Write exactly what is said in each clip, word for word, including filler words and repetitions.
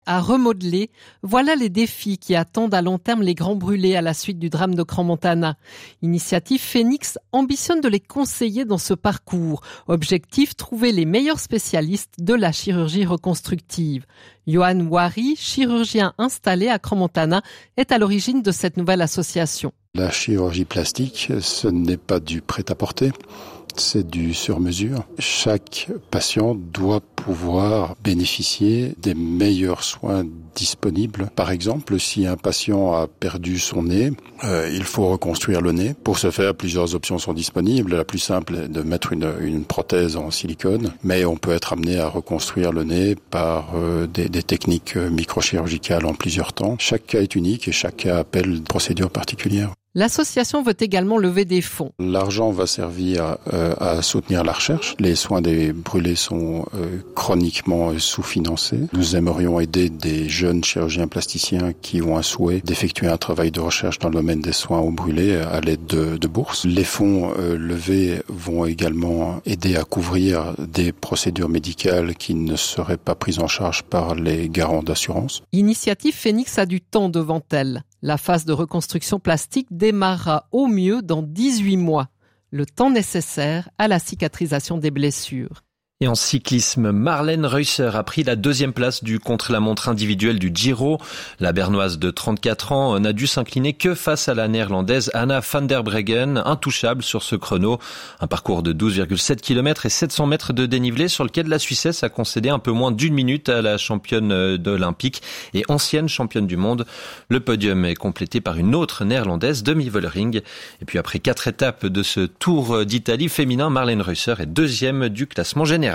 à remodeler, voilà les défis qui attendent à long terme les grands brûlés à la suite du drame de Crans-Montana. Initiative Phoenix ambitionne de les conseiller dans ce parcours. Objectif, trouver les meilleurs spécialistes de la chirurgie reconstructive. Johan Wari, chirurgien installé à Crans-Montana, est à l'origine de cette nouvelle association. La chirurgie plastique, ce n'est pas du prêt-à-porter. C'est du sur-mesure. Chaque patient doit pouvoir bénéficier des meilleurs soins disponibles. Par exemple, si un patient a perdu son nez, euh, il faut reconstruire le nez. Pour ce faire, plusieurs options sont disponibles. La plus simple est de mettre une, une prothèse en silicone, mais on peut être amené à reconstruire le nez par euh, des, des techniques microchirurgicales en plusieurs temps. Chaque cas est unique et chaque cas appelle une procédure particulière. L'association veut également lever des fonds. L'argent va servir euh, à soutenir la recherche. Les soins des brûlés sont euh, chroniquement sous-financés. Nous aimerions aider des jeunes chirurgiens plasticiens qui ont un souhait d'effectuer un travail de recherche dans le domaine des soins aux brûlés à l'aide de, de bourses. Les fonds euh, levés vont également aider à couvrir des procédures médicales qui ne seraient pas prises en charge par les garants d'assurance. Initiative Phoenix a du temps devant elle. La phase de reconstruction plastique démarrera au mieux dans dix-huit mois, le temps nécessaire à la cicatrisation des blessures. Et en cyclisme, Marlène Reusser a pris la deuxième place du contre-la-montre individuel du Giro. La Bernoise de trente-quatre ans n'a dû s'incliner que face à la Néerlandaise Anna van der Breggen, intouchable sur ce chrono. Un parcours de douze virgule sept kilomètres et sept cents mètres de dénivelé sur lequel la Suissesse a concédé un peu moins d'une minute à la championne olympique et ancienne championne du monde. Le podium est complété par une autre Néerlandaise, Demi Vollering. Et puis après quatre étapes de ce Tour d'Italie féminin, Marlène Reusser est deuxième du classement général.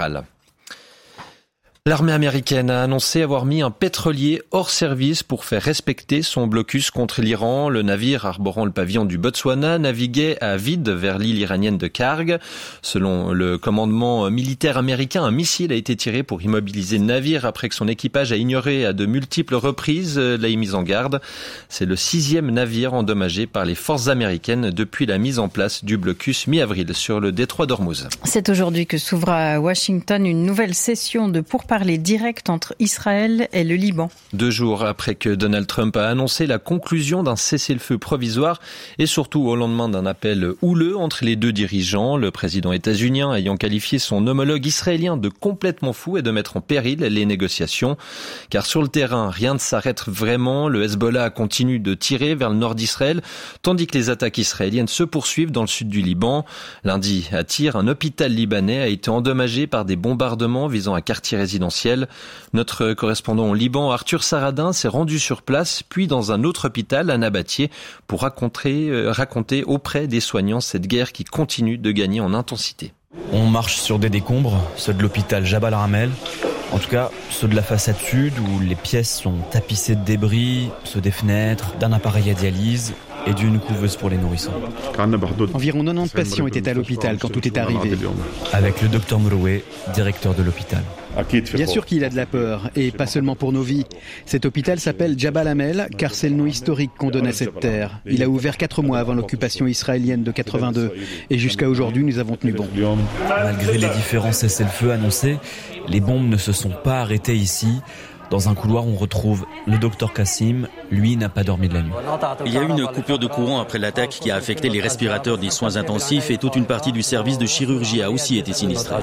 L'armée américaine a annoncé avoir mis un pétrolier hors service pour faire respecter son blocus contre l'Iran. Le navire arborant le pavillon du Botswana naviguait à vide vers l'île iranienne de Karg. Selon le commandement militaire américain, un missile a été tiré pour immobiliser le navire après que son équipage a ignoré à de multiples reprises la mise en garde. C'est le sixième navire endommagé par les forces américaines depuis la mise en place du blocus mi-avril sur le détroit d'Ormuz. C'est aujourd'hui que s'ouvre à Washington une nouvelle session de pourparlers directs entre Israël et le Liban. Deux jours après que Donald Trump a annoncé la conclusion d'un cessez-le-feu provisoire et surtout au lendemain d'un appel houleux entre les deux dirigeants, le président états-unien ayant qualifié son homologue israélien de complètement fou et de mettre en péril les négociations. Car sur le terrain, rien ne s'arrête vraiment. Le Hezbollah continue de tirer vers le nord d'Israël, tandis que les attaques israéliennes se poursuivent dans le sud du Liban. Lundi, à Tyr, un hôpital libanais a été endommagé par des bombardements visant un quartier résidentiel. Notre correspondant au Liban, Arthur Saradin, s'est rendu sur place, puis dans un autre hôpital à Nabatieh, pour raconter, euh, raconter auprès des soignants cette guerre qui continue de gagner en intensité. On marche sur des décombres, ceux de l'hôpital Jabal Ramel, en tout cas ceux de la façade sud où les pièces sont tapissées de débris, ceux des fenêtres, d'un appareil à dialyse et d'une couveuse pour les nourrissons. Environ quatre-vingt-dix patients étaient à l'hôpital quand tout est arrivé. Avec le docteur Mouroué, directeur de l'hôpital. Bien sûr qu'il a de la peur, et pas seulement pour nos vies. Cet hôpital s'appelle Jabal Amel, car c'est le nom historique qu'on donne à cette terre. Il a ouvert quatre mois avant l'occupation israélienne de quatre-vingt-deux, et jusqu'à aujourd'hui, nous avons tenu bon. Malgré les différents cessez-le-feu annoncés, les bombes ne se sont pas arrêtées ici. Dans un couloir, on retrouve le docteur Kassim. Lui n'a pas dormi de la nuit. Il y a eu une coupure de courant après l'attaque qui a affecté les respirateurs des soins intensifs et toute une partie du service de chirurgie a aussi été sinistrée.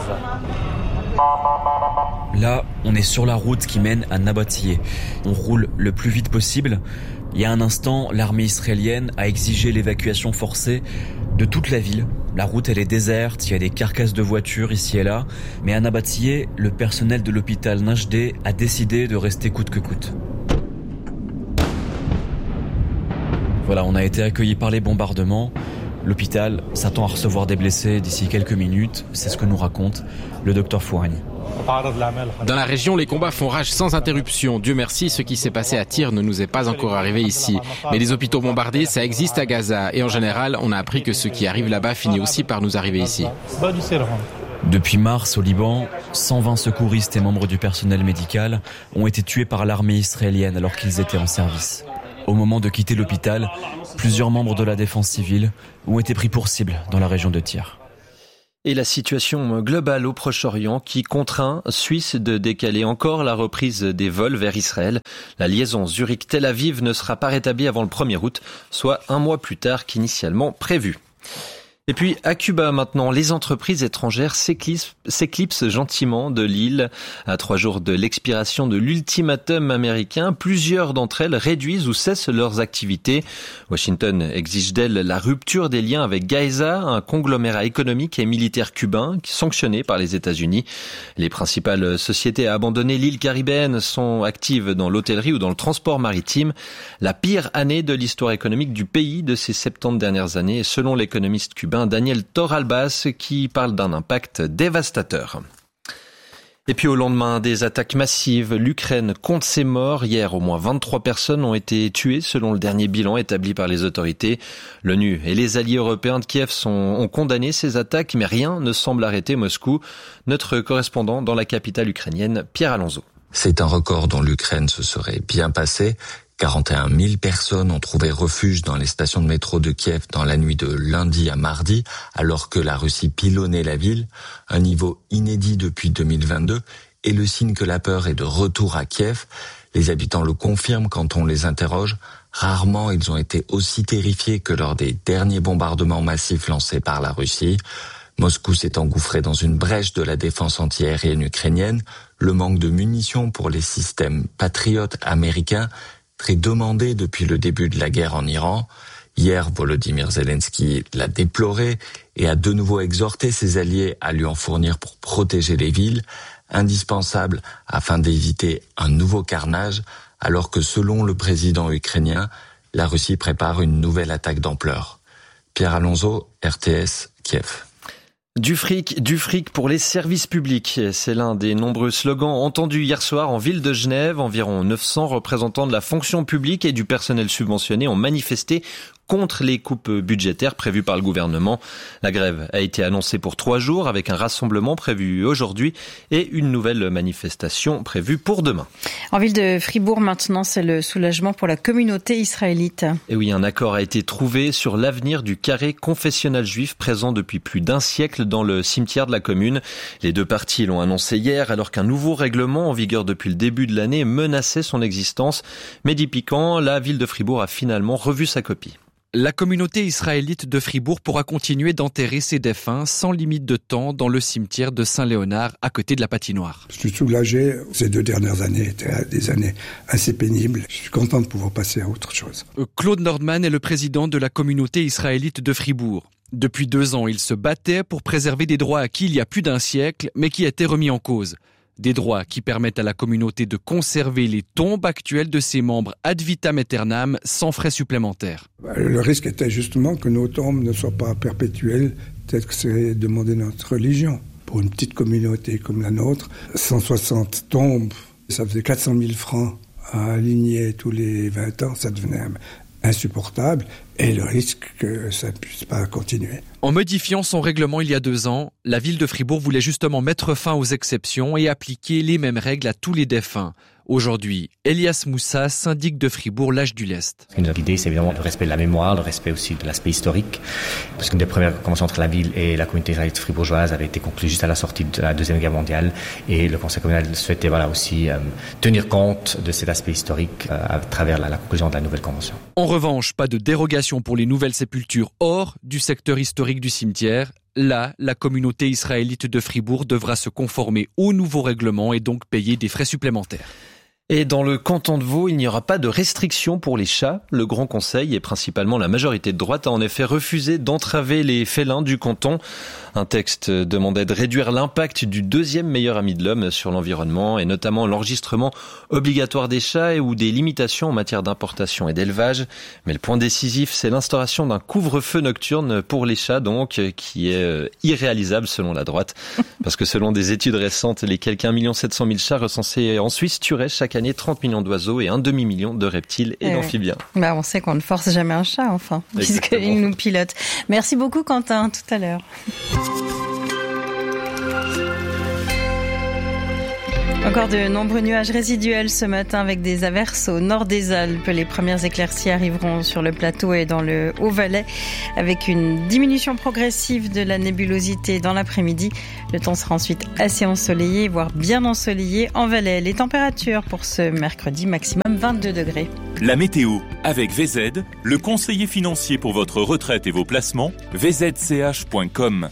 Là, on est sur la route qui mène à Nabatieh. On roule le plus vite possible. Il y a un instant, l'armée israélienne a exigé l'évacuation forcée de toute la ville. La route, elle est déserte, il y a des carcasses de voitures ici et là. Mais à Nabatieh, le personnel de l'hôpital Najdeh a décidé de rester coûte que coûte. Voilà, on a été accueillis par les bombardements. L'hôpital s'attend à recevoir des blessés d'ici quelques minutes. C'est ce que nous raconte le docteur Fouani. Dans la région, les combats font rage sans interruption. Dieu merci, ce qui s'est passé à Tyr ne nous est pas encore arrivé ici. Mais les hôpitaux bombardés, ça existe à Gaza. Et en général, on a appris que ce qui arrive là-bas finit aussi par nous arriver ici. Depuis mars, au Liban, cent vingt secouristes et membres du personnel médical ont été tués par l'armée israélienne alors qu'ils étaient en service. Au moment de quitter l'hôpital, plusieurs membres de la défense civile ont été pris pour cible dans la région de Tyr. Et la situation globale au Proche-Orient qui contraint Suisse de décaler encore la reprise des vols vers Israël. La liaison Zurich-Tel Aviv ne sera pas rétablie avant le premier août, soit un mois plus tard qu'initialement prévu. Et puis à Cuba maintenant, les entreprises étrangères s'éclipsent, s'éclipsent gentiment de l'île. À trois jours de l'expiration de l'ultimatum américain, plusieurs d'entre elles réduisent ou cessent leurs activités. Washington exige d'elles la rupture des liens avec Gaesa, un conglomérat économique et militaire cubain sanctionné par les États-Unis. Les principales sociétés à abandonner l'île caribéenne sont actives dans l'hôtellerie ou dans le transport maritime. La pire année de l'histoire économique du pays de ces soixante-dix dernières années, selon l'économiste cubain Daniel Torralbas, qui parle d'un impact dévastateur. Et puis au lendemain des attaques massives, l'Ukraine compte ses morts. Hier, au moins vingt-trois personnes ont été tuées selon le dernier bilan établi par les autorités. L'ONU et les alliés européens de Kiev sont, ont condamné ces attaques, mais rien ne semble arrêter Moscou. Notre correspondant dans la capitale ukrainienne, Pierre Alonso. C'est un record dont l'Ukraine se serait bien passée. quarante et un mille personnes ont trouvé refuge dans les stations de métro de Kiev dans la nuit de lundi à mardi, alors que la Russie pilonnait la ville, un niveau inédit depuis deux mille vingt-deux, et le signe que la peur est de retour à Kiev. Les habitants le confirment quand on les interroge. Rarement ils ont été aussi terrifiés que lors des derniers bombardements massifs lancés par la Russie. Moscou s'est engouffré dans une brèche de la défense antiaérienne ukrainienne. Le manque de munitions pour les systèmes patriotes américains, très demandé depuis le début de la guerre en Iran. Hier, Volodymyr Zelensky l'a déploré et a de nouveau exhorté ses alliés à lui en fournir pour protéger les villes, indispensables afin d'éviter un nouveau carnage, alors que selon le président ukrainien, la Russie prépare une nouvelle attaque d'ampleur. Pierre Alonso, R T S, Kiev. Du fric, du fric pour les services publics. C'est l'un des nombreux slogans entendus hier soir en ville de Genève. Environ neuf cents représentants de la fonction publique et du personnel subventionné ont manifesté contre les coupes budgétaires prévues par le gouvernement. La grève a été annoncée pour trois jours avec un rassemblement prévu aujourd'hui et une nouvelle manifestation prévue pour demain. En ville de Fribourg maintenant, c'est le soulagement pour la communauté israélite. Et oui, un accord a été trouvé sur l'avenir du carré confessionnal juif présent depuis plus d'un siècle dans le cimetière de la commune. Les deux parties l'ont annoncé hier alors qu'un nouveau règlement en vigueur depuis le début de l'année menaçait son existence. Mehdi Piquant, la ville de Fribourg a finalement revu sa copie. La communauté israélite de Fribourg pourra continuer d'enterrer ses défunts sans limite de temps dans le cimetière de Saint-Léonard à côté de la patinoire. Je suis soulagé. Ces deux dernières années étaient des années assez pénibles. Je suis content de pouvoir passer à autre chose. Claude Nordman est le président de la communauté israélite de Fribourg. Depuis deux ans, il se battait pour préserver des droits acquis il y a plus d'un siècle, mais qui étaient remis en cause. Des droits qui permettent à la communauté de conserver les tombes actuelles de ses membres ad vitam aeternam sans frais supplémentaires. Le risque était justement que nos tombes ne soient pas perpétuelles, tel que c'est demandé notre religion. Pour une petite communauté comme la nôtre, cent soixante tombes, ça faisait quatre cent mille francs à aligner tous les vingt ans, ça devenait insupportable, et le risque que ça ne puisse pas continuer. En modifiant son règlement il y a deux ans, la ville de Fribourg voulait justement mettre fin aux exceptions et appliquer les mêmes règles à tous les défunts. Aujourd'hui, Elias Moussa, syndic de Fribourg, l'âge du Lest. L'idée, c'est évidemment le respect de la mémoire, le respect aussi de l'aspect historique. Parce qu'une des premières conventions entre la ville et la communauté israélite fribourgeoise avait été conclue juste à la sortie de la Deuxième Guerre mondiale. Et le Conseil communal souhaitait voilà, aussi euh, tenir compte de cet aspect historique euh, à travers la, la conclusion de la nouvelle convention. En revanche, pas de dérogation pour les nouvelles sépultures hors du secteur historique du cimetière. Là, la communauté israélite de Fribourg devra se conformer au nouveau règlement et donc payer des frais supplémentaires. Et dans le canton de Vaud, il n'y aura pas de restrictions pour les chats. Le Grand Conseil et principalement la majorité de droite a en effet refusé d'entraver les félins du canton. Un texte demandait de réduire l'impact du deuxième meilleur ami de l'homme sur l'environnement et notamment l'enregistrement obligatoire des chats et ou des limitations en matière d'importation et d'élevage. Mais le point décisif, c'est l'instauration d'un couvre-feu nocturne pour les chats, donc, qui est irréalisable selon la droite. Parce que selon des études récentes, les quelques un million sept cent mille chats recensés en Suisse tueraient chaque année trente millions d'oiseaux et un demi-million de reptiles et, et d'amphibiens. Bah, on sait qu'on ne force jamais un chat, enfin, puisqu'il nous pilote. Merci beaucoup, Quentin. Tout à l'heure. Encore de nombreux nuages résiduels ce matin avec des averses au nord des Alpes. Les premières éclaircies arriveront sur le plateau et dans le Haut-Valais avec une diminution progressive de la nébulosité dans l'après-midi. Le temps sera ensuite assez ensoleillé, voire bien ensoleillé en Valais. Les températures pour ce mercredi, maximum vingt-deux degrés. La météo avec V Z, le conseiller financier pour votre retraite et vos placements, v z c h point com.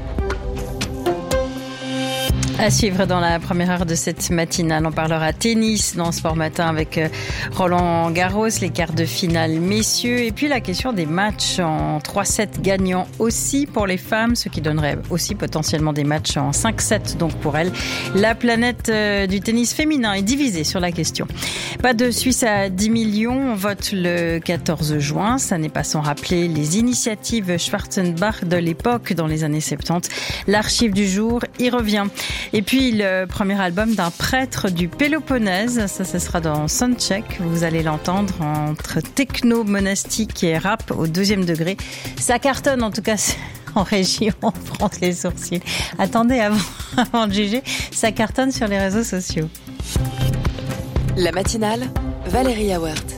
À suivre dans la première heure de cette matinale, on parlera tennis dans Sport Matin avec Roland Garros, les quarts de finale messieurs, et puis la question des matchs en trois sept gagnants aussi pour les femmes, ce qui donnerait aussi potentiellement des matchs en cinq sept donc pour elles. La planète du tennis féminin est divisée sur la question. Pas de Suisse à dix millions, on vote le quatorze juin, ça n'est pas sans rappeler les initiatives Schwarzenbach de l'époque dans les années soixante-dix. L'archive du jour y revient. Et puis le premier album d'un prêtre du Péloponnèse, ça ce sera dans Soundcheck, vous allez l'entendre entre techno, monastique et rap au deuxième degré. Ça cartonne en tout cas en régie, on fronce les sourcils. Attendez avant, avant de juger, ça cartonne sur les réseaux sociaux. La matinale, Valérie Awert.